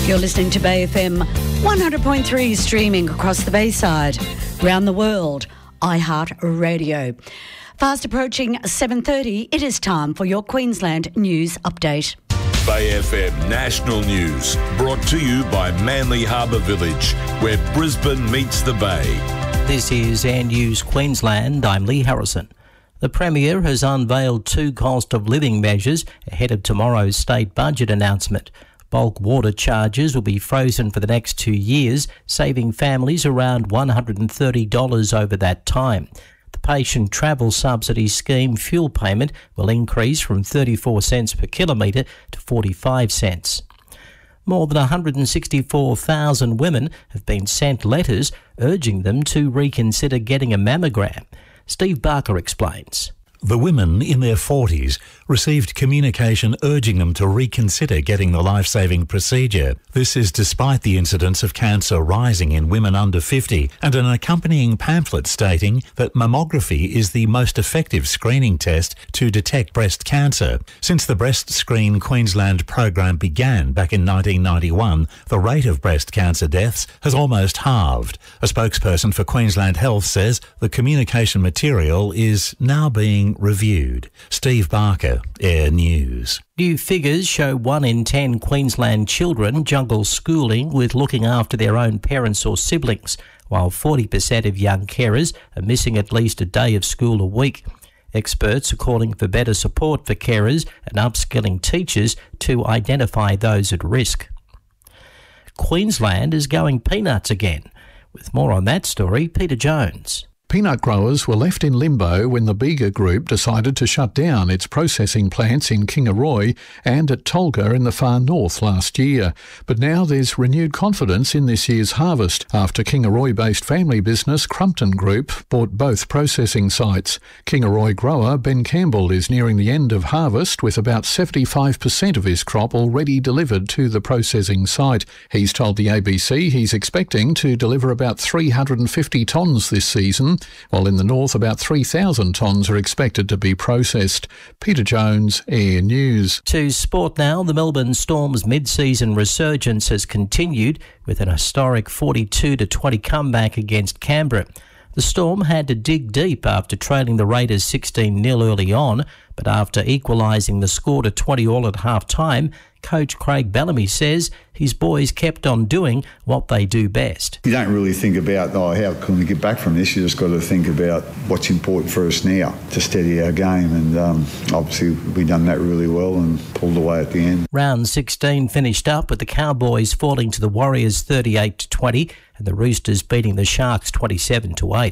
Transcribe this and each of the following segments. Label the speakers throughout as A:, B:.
A: You're listening to Bay FM 100.3, streaming across the Bayside, around the world, iHeartRadio. Fast approaching 7:30, it is time for your Queensland News Update.
B: Bay FM National News, brought to you by Manly Harbour Village, where Brisbane meets the Bay.
C: This is Air News Queensland. I'm Lee Harrison. The Premier has unveiled 2 cost of living measures ahead of tomorrow's state budget announcement. Bulk water charges will be frozen for the next 2 years, saving families around $130 over that time. The patient travel subsidy scheme fuel payment will increase from 34 cents per kilometre to 45 cents. More than 164,000 women have been sent letters urging them to reconsider getting a mammogram. Steve Barker explains.
D: The women in their 40s received communication urging them to reconsider getting the life-saving procedure. This is despite the incidence of cancer rising in women under 50 and an accompanying pamphlet stating that mammography is the most effective screening test to detect breast cancer. Since the Breast Screen Queensland program began back in 1991, the rate of breast cancer deaths has almost halved. A spokesperson for Queensland Health says the communication material is now being reviewed. Steve Barker, Air News.
C: New figures show 1 in 10 Queensland children juggle schooling with looking after their own parents or siblings, while 40% of young carers are missing at least a day of school a week. Experts are calling for better support for carers and upskilling teachers to identify those at risk. Queensland is going peanuts again. With more on that story, Peter Jones.
E: Peanut growers were left in limbo when the Bega Group decided to shut down its processing plants in Kingaroy and at Tolga in the far north last year. But now there's renewed confidence in this year's harvest after Kingaroy-based family business Crumpton Group bought both processing sites. Kingaroy grower Ben Campbell is nearing the end of harvest with about 75% of his crop already delivered to the processing site. He's told the ABC he's expecting to deliver about 350 tonnes this season, while in the north about 3,000 tonnes are expected to be processed. Peter Jones, Air News.
C: To sport now, the Melbourne Storm's mid-season resurgence has continued with an historic 42-20 comeback against Canberra. The Storm had to dig deep after trailing the Raiders 16-0 early on, but after equalising the score to 20-all at half-time, coach Craig Bellamy says his boys kept on doing what they do best.
F: You don't really think about, how can we get back from this? You just got to think about what's important for us now to steady our game, and obviously we've done that really well and pulled away at the end.
C: Round 16 finished up with the Cowboys falling to the Warriors 38-20 and the Roosters beating the Sharks 27-8.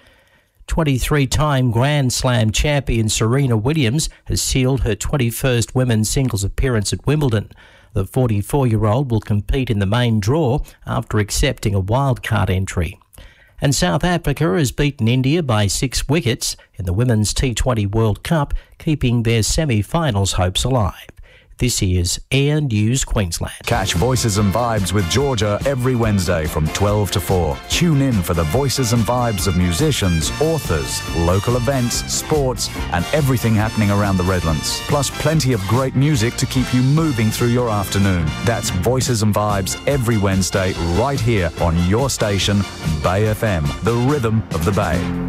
C: 23-time Grand Slam champion Serena Williams has sealed her 21st women's singles appearance at Wimbledon. The 44-year-old will compete in the main draw after accepting a wildcard entry. And South Africa has beaten India by 6 wickets in the Women's T20 World Cup, keeping their semi-finals hopes alive. This is Air News Queensland.
G: Catch Voices and Vibes with Georgia every Wednesday from 12 to 4. Tune in for the voices and vibes of musicians, authors, local events, sports, and everything happening around the Redlands. Plus plenty of great music to keep you moving through your afternoon. That's Voices and Vibes every Wednesday right here on your station, Bay FM, the rhythm of the Bay.